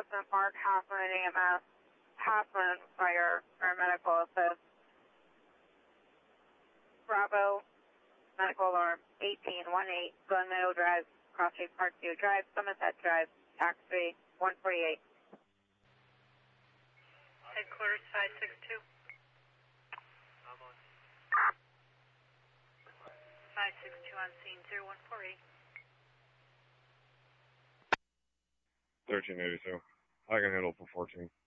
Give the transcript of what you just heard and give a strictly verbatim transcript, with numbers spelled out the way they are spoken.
Assistant Mark Hoffman, E M S. Hoffman, fire, paramedical assist. Bravo, medical alarm, eighteen eighteen, Glen Meadow Drive, Cross Street Parkview Drive, Somerset Drive, taxi one forty-eight. Headquarters five six two. I'm on. five six two on scene, zero one four eight. thirteen eighty-two. I can handle for fourteen.